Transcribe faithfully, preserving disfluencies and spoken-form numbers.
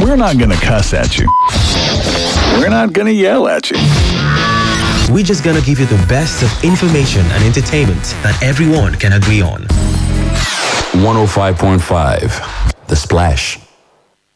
We're not gonna cuss at you. We're not gonna yell at you. We're just gonna give you the best of information and entertainment that everyone can agree on. one oh five point five, The Splash.